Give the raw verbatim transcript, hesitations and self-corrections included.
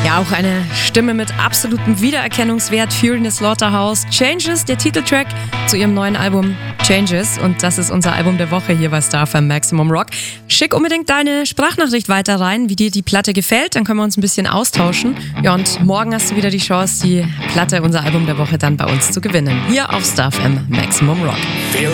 Ja, auch eine Stimme mit absolutem Wiedererkennungswert. Fury in the Slaughterhouse. Changes, der Titeltrack zu ihrem neuen Album Changes. Und das ist unser Album der Woche hier bei Star F M Maximum Rock. Schick unbedingt deine Sprachnachricht weiter rein, wie dir die Platte gefällt. Dann können wir uns ein bisschen austauschen. Ja, und morgen hast du wieder die Chance, die Platte, unser Album der Woche, dann bei uns zu gewinnen. Hier auf Star F M Maximum Rock. Fury